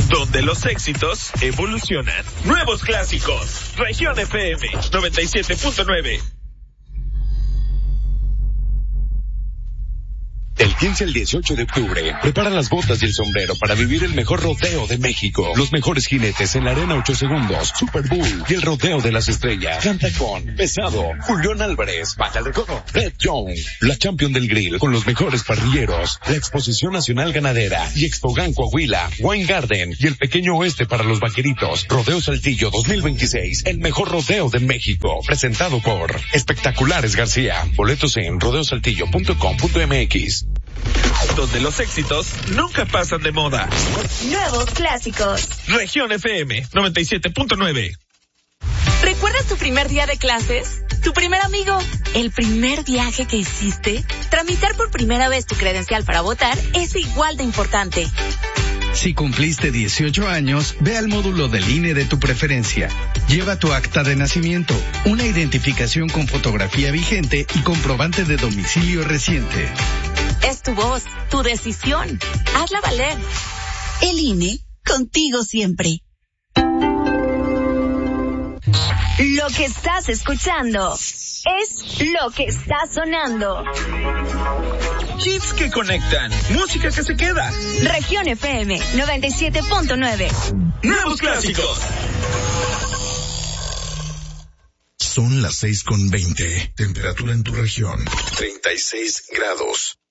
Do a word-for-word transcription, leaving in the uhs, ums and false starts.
donde los éxitos evolucionan. Nuevos clásicos. Región F M noventa y siete punto nueve. Del quince al dieciocho de octubre, prepara las botas y el sombrero para vivir el mejor rodeo de México. Los mejores jinetes en la arena ocho segundos, Super Bull y el rodeo de las estrellas. Canta con Pesado, Julián Álvarez, Baja el Recodo, Red Young, la Champion del Grill con los mejores parrilleros, la Exposición Nacional Ganadera y Expogan Coahuila, Wine Garden y el Pequeño Oeste para los vaqueritos. Rodeo Saltillo dos mil veintiséis, el mejor rodeo de México, presentado por Espectaculares García. Boletos en rodeo saltillo punto com punto m x. Donde los éxitos nunca pasan de moda. Nuevos clásicos. Región F M noventa y siete punto nueve. ¿Recuerdas tu primer día de clases? ¿Tu primer amigo? ¿El primer viaje que hiciste? Tramitar por primera vez tu credencial para votar es igual de importante. Si cumpliste dieciocho años, ve al módulo del I N E de tu preferencia. Lleva tu acta de nacimiento, una identificación con fotografía vigente y comprobante de domicilio reciente. Es tu voz, tu decisión. Hazla valer. El I N E, contigo siempre. Lo que estás escuchando es lo que está sonando. Hits que conectan, música que se queda. Región F M noventa y siete punto nueve. Nuevos clásicos. Son las seis con veinte. Temperatura en tu región, treinta y seis grados.